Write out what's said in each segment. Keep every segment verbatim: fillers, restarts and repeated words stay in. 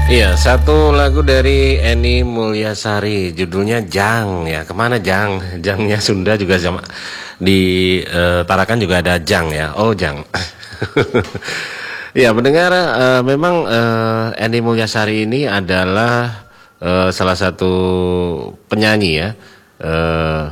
Iya, satu lagu dari Eni Mulyasari, judulnya Jang ya. Kemana Jang? Jangnya Sunda juga sama di uh, Tarakan juga ada Jang ya. Oh Jang. Ya pendengar, uh, memang uh, Eni Mulyasari ini adalah uh, salah satu penyanyi ya uh,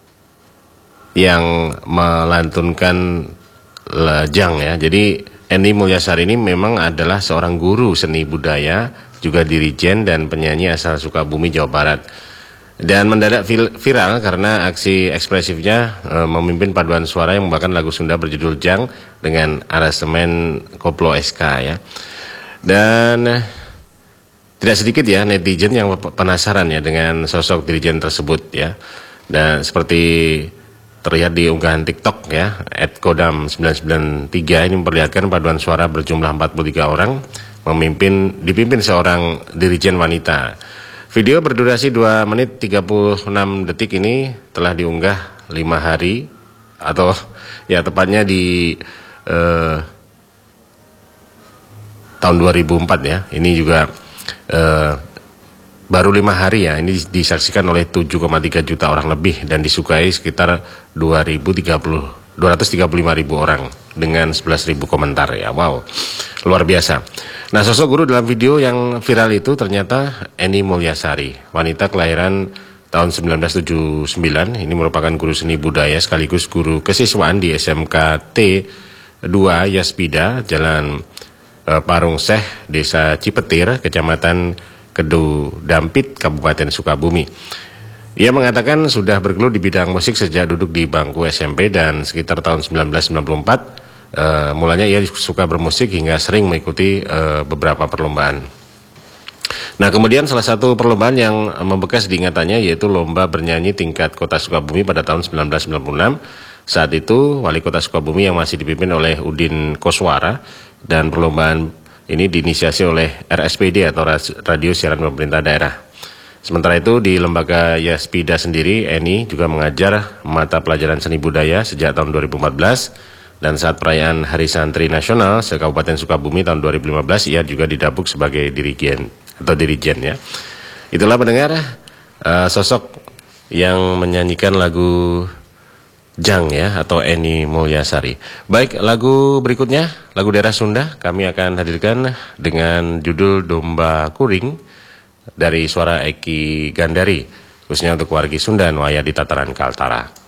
yang melantunkan Jang ya. Jadi Eni Mulyasari ini memang adalah seorang guru seni budaya, juga dirijen dan penyanyi asal Sukabumi, Jawa Barat. Dan mendadak viral karena aksi ekspresifnya e, memimpin paduan suara yang membawakan lagu Sunda berjudul Jang dengan aransemen Koplo S K ya. Dan tidak sedikit ya netizen yang penasaran ya dengan sosok dirijen tersebut ya. Dan seperti terlihat di unggahan TikTok ya, et kodam sembilan sembilan tiga ini memperlihatkan paduan suara berjumlah empat puluh tiga orang memimpin dipimpin seorang dirijen wanita. Video berdurasi dua menit tiga puluh enam detik ini telah diunggah lima hari atau ya tepatnya di eh, tahun dua ribu empat ya. Ini juga eh, baru lima hari ya, ini disaksikan oleh tujuh koma tiga juta orang lebih dan disukai sekitar dua ratus tiga puluh lima ribu orang dengan sebelas ribu komentar ya. Wow, luar biasa. Nah, sosok guru dalam video yang viral itu ternyata Eni Mulyasari, wanita kelahiran tahun seribu sembilan ratus tujuh puluh sembilan. Ini merupakan guru seni budaya sekaligus guru kesiswaan di S M K T dua Yaspida, Jalan eh, Parung Seh, Desa Cipetir, Kecamatan Kedu Dampit, Kabupaten Sukabumi. Ia mengatakan sudah bergelut di bidang musik sejak duduk di bangku S M P dan sekitar tahun seribu sembilan ratus sembilan puluh empat uh, mulanya ia suka bermusik hingga sering mengikuti uh, beberapa perlombaan. Nah, kemudian salah satu perlombaan yang membekas diingatannya yaitu lomba bernyanyi tingkat Kota Sukabumi pada tahun seribu sembilan ratus sembilan puluh enam. Saat itu Wali Kota Sukabumi yang masih dipimpin oleh Udin Koswara, dan perlombaan ini diinisiasi oleh R S P D atau Radio Siaran Pemerintah Daerah. Sementara itu di lembaga Yaspida sendiri, Eni juga mengajar mata pelajaran seni budaya sejak tahun dua ribu empat belas, dan saat perayaan Hari Santri Nasional se-Kabupaten Sukabumi tahun dua ribu lima belas ia juga didapuk sebagai dirigen atau dirijen ya. Itulah pendengar uh, sosok yang menyanyikan lagu Jang ya, atau Eni Mulyasari. Baik, lagu berikutnya, lagu daerah Sunda, kami akan hadirkan dengan judul Domba Kuring dari suara Eki Gandari, khususnya untuk wargi Sunda Nwaya di Tataran Kaltara.